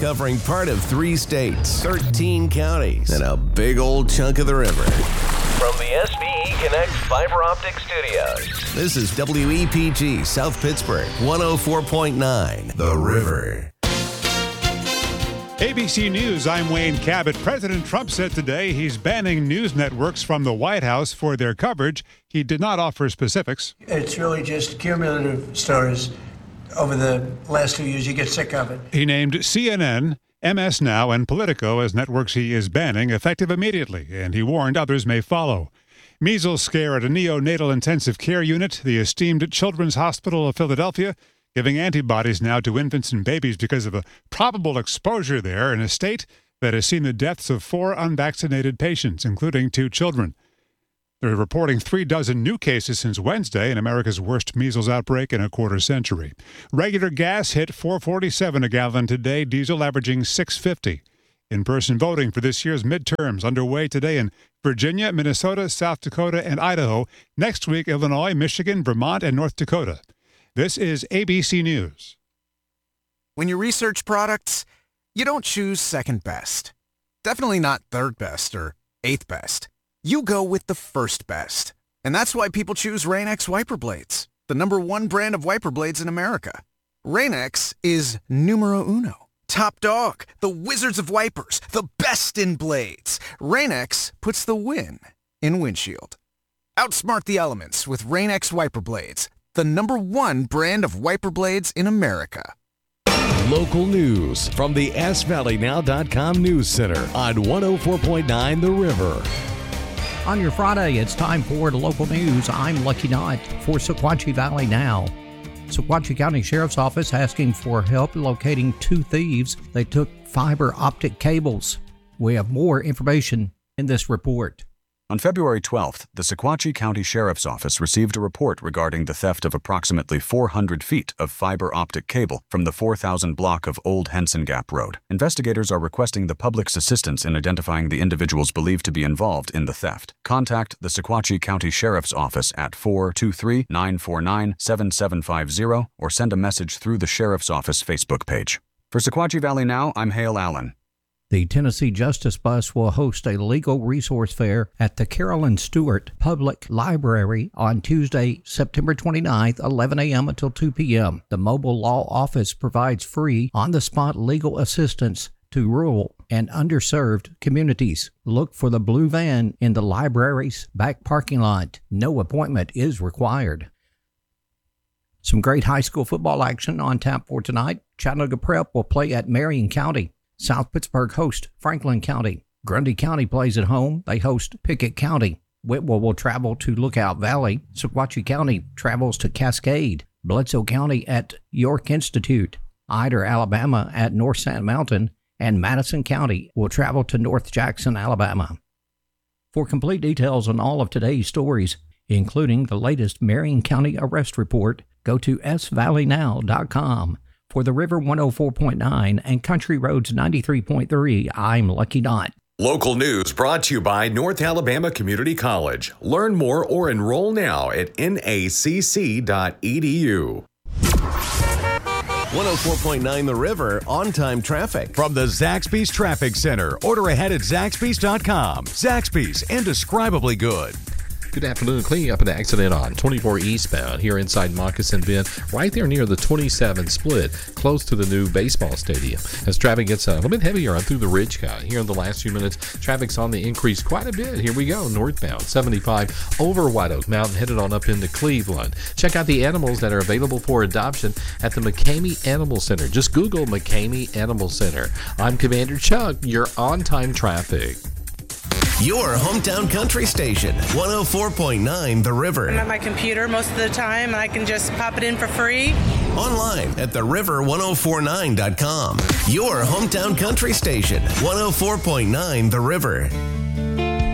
covering part of 3 states, 13 counties, and a big old chunk of the river. From the SVE Connect Fiber Optic Studios, this is WEPG South Pittsburgh, 104.9, The River. ABC News, I'm Wayne Cabot. President Trump said today he's banning news networks from the White House for their coverage. He did not offer specifics. It's really just cumulative stories over the last 2 years. You get sick of it. He named CNN, MS Now, and Politico as networks he is banning, effective immediately, and he warned others may follow. Measles scare at a neonatal intensive care unit, the esteemed Children's Hospital of Philadelphia, giving antibodies now to infants and babies because of a probable exposure there in a state that has seen the deaths of 4 unvaccinated patients, including 2 children. They're reporting 36 new cases since Wednesday in America's worst measles outbreak in a quarter century. Regular gas hit $4.47 a gallon today, diesel averaging $6.50. In-person voting for this year's midterms underway today in Virginia, Minnesota, South Dakota, and Idaho. Next week, Illinois, Michigan, Vermont, and North Dakota. This is ABC News. When you research products, you don't choose second best. Definitely not third best or eighth best. You go with the first best. And that's why people choose Rain-X wiper blades, the #1 brand of wiper blades in America. Rain-X is numero uno. Top dog, the wizards of wipers, the best in blades. Rain-X puts the win in windshield. Outsmart the elements with Rain-X wiper blades, the #1 brand of wiper blades in America. Local news from the SValleyNow.com News Center on 104.9 The River. On your Friday, it's time for local news. I'm Lucky Knott for Sequatchie Valley Now. Sequatchie County Sheriff's Office asking for help locating 2 thieves. They took fiber optic cables. We have more information in this report. On February 12th, the Sequatchie County Sheriff's Office received a report regarding the theft of approximately 400 feet of fiber optic cable from the 4000 block of Old Henson Gap Road. Investigators are requesting the public's assistance in identifying the individuals believed to be involved in the theft. Contact the Sequatchie County Sheriff's Office at 423-949-7750 or send a message through the Sheriff's Office Facebook page. For Sequatchie Valley Now, I'm Hale Allen. The Tennessee Justice Bus will host a legal resource fair at the Carolyn Stewart Public Library on Tuesday, September 29th, 11 a.m. until 2 p.m. The mobile law office provides free, on-the-spot legal assistance to rural and underserved communities. Look for the blue van in the library's back parking lot. No appointment is required. Some great high school football action on tap for tonight. Chattanooga Prep will play at Marion County. South Pittsburgh hosts Franklin County. Grundy County plays at home. They host Pickett County. Whitwell will travel to Lookout Valley. Sequatchie County travels to Cascade. Bledsoe County at York Institute. Ider, Alabama at North Sand Mountain. And Madison County will travel to North Jackson, Alabama. For complete details on all of today's stories, including the latest Marion County arrest report, go to SValleyNow.com. For the River 104.9 and Country Roads 93.3, I'm Lucky Knott. Local news brought to you by North Alabama Community College. Learn more or enroll now at nacc.edu. 104.9 The River, on-time traffic. From the Zaxby's Traffic Center. Order ahead at Zaxby's.com. Zaxby's, indescribably good. Good afternoon. Cleaning up an accident on 24 eastbound here inside Moccasin Bend, right there near the 27 split, close to the new baseball stadium. As traffic gets a little bit heavier on through the Ridge Cut. Here in the last few minutes, traffic's on the increase quite a bit. Here we go, northbound 75 over White Oak Mountain, headed on up into Cleveland. Check out the animals that are available for adoption at the McCamey Animal Center. Just Google McCamey Animal Center. I'm Commander Chuck, your on-time traffic. Your hometown country station, 104.9 The River. I'm at my computer most of the time, and I can just pop it in for free. Online at theriver1049.com. Your hometown country station, 104.9 The River.